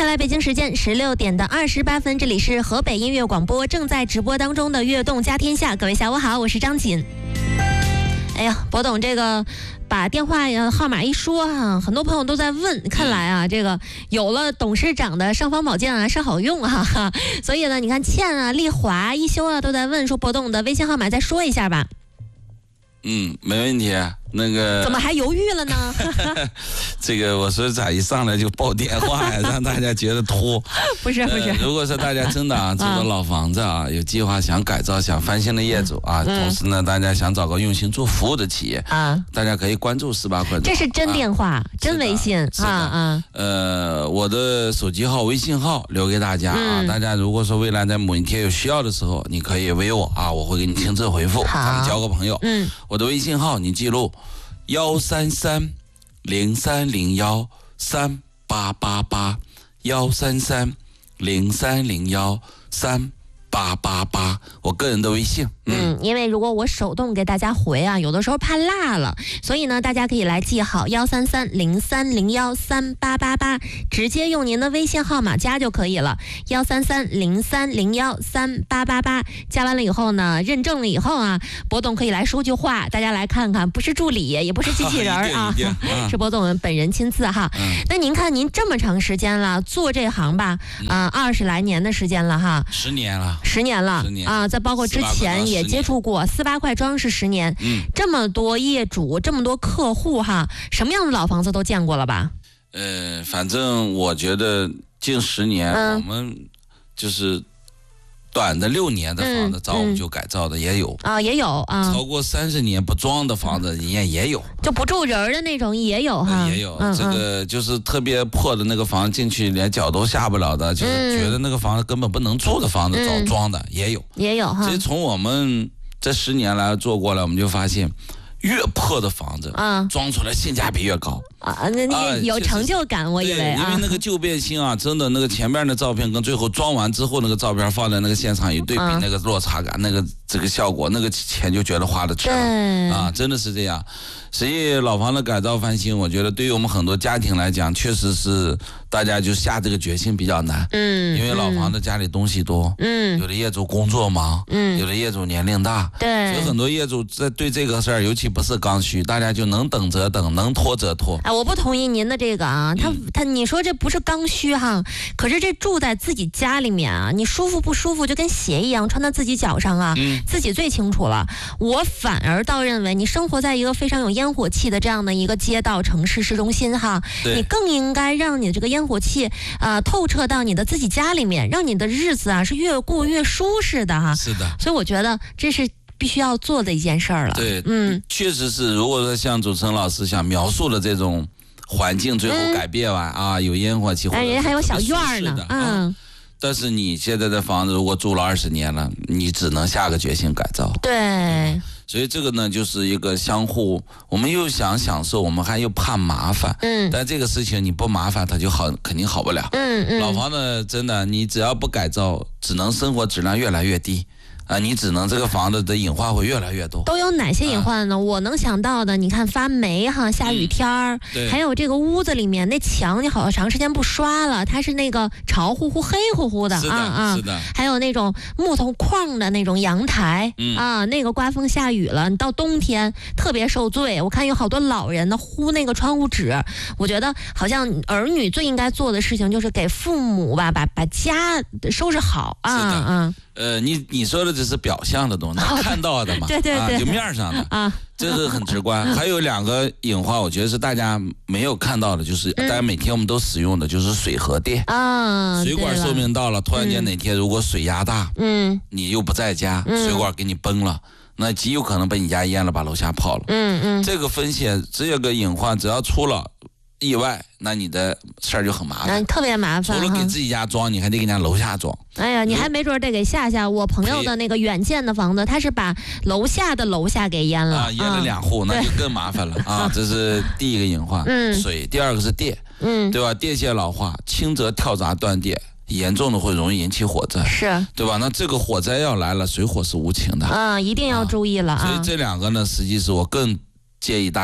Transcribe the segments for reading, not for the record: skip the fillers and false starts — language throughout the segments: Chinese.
来北京时间16:28，这里是河北音乐广播正在直播当中的悦动家天下，各位下午好，我是张锦。哎呀，博董这个把电话号码一说啊，很多朋友都在问，看来啊，这个有了董事长的尚方宝剑啊是好用啊，所以呢，你看倩啊、丽华、一休啊都在问说博董的微信号码再说一下吧。 没问题。那个怎么还犹豫了呢？ 这个我说咋一上来就报电话呀，让大家觉得拖。 不是， 如果说大家真的住的老房子啊，有计划想改造、想翻新的业主啊，同时呢，大家想找个用心做服务的企业啊，大家可以关注48块。 这是真电话、真微信啊。 我的手机号、微信号留给大家啊，大家如果说未来在某一天有需要的时候，你可以微我啊，我会给你亲自回复，咱们交个朋友。我的微信号你记录。133-0301-3888，133-0301-3888，我个人的微信。 因为如果我手动给大家回啊，有的时候怕落了，所以呢，大家可以来记好133-0301-3888，直接用您的微信号码加就可以了。133-0301-3888，加完了以后呢，认证了以后啊，博董可以来说句话，大家来看看，不是助理，也不是机器人啊，是博董本人亲自哈。那您看，您这么长时间了，做这行吧，20来年的时间了哈 ，10年了啊，再包括之前也接触过48块庄是10年，这么多业主，这么多客户哈，什么样的老房子都见过了吧？ 反正我觉得近10年，我们就是短的6年的房子，找我们就改造的也有啊，也有啊， 超过30年不装的房子也有， 就不住人的那种也有哈， 也有。这个就是特别破的那个房子，进去连脚都下不了的，就是觉得那个房子根本不能住的房子，找装的也有哈。所以从我们这10年来做过来，我们就发现，越破的房子装出来性价比越高那有成就感，我以为因为那个旧变新啊，真的那个前面的照片跟最后装完之后那个照片放在那个现场一对比，那个落差感，那个这个效果，那个钱就觉得花的值了啊，真的是这样。所以老房子改造翻新，我觉得对于我们很多家庭来讲，确实是大家就下这个决心比较难。因为老房子家里东西多，有的业主工作忙，有的业主年龄大， 对， 所以很多业主在对这个事儿，尤其不是刚需，大家就能等则等，能拖则拖。 我不同意您的这个啊，你说这不是刚需哈，可是这住在自己家里面啊，你舒服不舒服就跟鞋一样穿在自己脚上啊，自己最清楚了。我反而倒认为，你生活在一个非常有烟火气的这样的一个街道、城市市中心哈，你更应该让你这个烟火气透彻到你的自己家里面，让你的日子啊是越过越舒适的哈。 是的， 所以我觉得这是必须要做的一件事儿了。 对，确实是。如果说像主持人老师想描述的这种环境，最后改变完有烟火气， 人还有小院呢， 但是你现在的房子如果住了20年了，你只能下个决心改造。 对。 所以这个呢，就是一个相互，我们又想享受，我们还又怕麻烦。但这个事情你不麻烦，它就肯定好不了。老房子真的，你只要不改造，只能生活质量越来越低。你只能这个房子的隐患会越来越多。 都有哪些隐患呢？我能想到的，你看发霉哈，下雨天儿，还有这个屋子里面那墙，你好长时间不刷了，它是那个潮乎乎、黑乎乎的是的。 还有那种木头框的那种阳台那个刮风下雨了，你到冬天特别受罪。我看有好多老人呢糊那个窗户纸，我觉得好像儿女最应该做的事情就是给父母吧，把家收拾好你说的只是表象的东西，看到的嘛， 对， 就面上的这个很直观。还有2个隐患，我觉得是大家没有看到的，就是大家每天我们都使用的就是水和电水管寿命到了，突然间哪天如果水压大，你又不在家，水管给你崩了，那极有可能被你家淹了，把楼下泡了。这个风险，这个隐患，只要出了意外，那你的事儿就很麻烦， 特别麻烦。 除了给自己家装，你还得给人家楼下装。 哎呀，你还没准得给下我朋友的那个远建的房子，他是把楼下的楼下给淹了淹了2户，那就更麻烦了这是第一个隐患，水。第2个是电，对吧？电线老化，轻则跳闸断电，严重的会容易引起火灾， 是对吧？那这个火灾要来了，水火是无情的一定要注意了所以这2个呢，实际是我更建议大家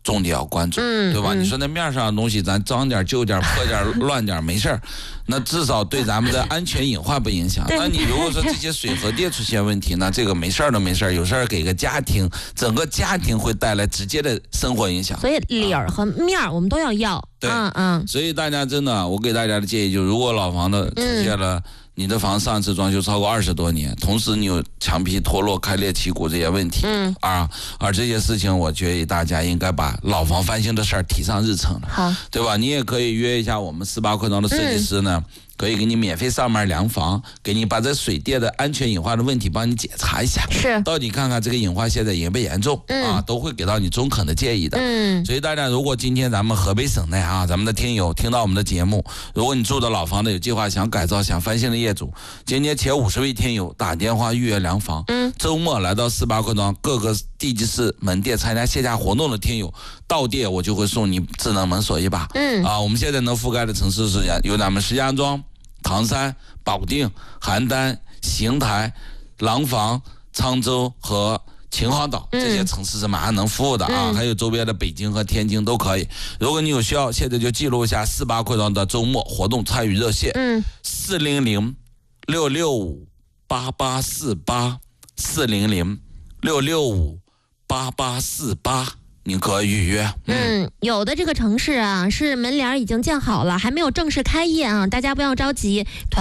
重点要关注，对吧？你说那面上的东西咱脏点、旧点、破点、乱点没事儿，那至少对咱们的安全隐患不影响。那你如果说这些水和电出现问题，那这个没事儿都没事儿，有事儿给个家庭，整个家庭会带来直接的生活影响。 所以理儿和面儿我们都要。 对，所以大家真的，我给大家的建议就是，如果老房子出现了。你的房上次装修超过20多年，同时你有墙皮脱落、开裂、起鼓这些问题，而这些事情，我觉得大家应该把老房翻新的事儿提上日程了， 好， 对吧？你也可以约一下我们18块庄的设计师呢，可以给你免费上门量房，给你把这水电的安全隐患的问题帮你检查一下， 是， 到底看看这个隐患现在严不严重，都会给到你中肯的建议的。所以大家如果今天咱们河北省内咱们的听友听到我们的节目，如果你住的老房子有计划想改造、想翻新的业主，今天前50位听友打电话预约量房，周末来到18块庄各个地级市门店参加线下活动的听友，到店我就会送你智能门锁一把。我们现在能覆盖的城市是有咱们石家庄、唐山、保定、邯郸、邢台、廊坊、沧州和秦皇岛这些城市是马上能服务的还有周边的北京和天津都可以。如果你有需要，现在就记录一下18块庄的周末活动参与热线，400-665-8848 400-665-8848，你可以预约。 有的这个城市是门脸已经建好了，还没有正式开业大家不要着急。